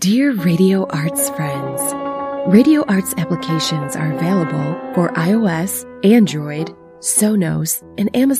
Dear Radio Arts friends, Radio Arts applications are available for iOS, Android, Sonos, and Amazon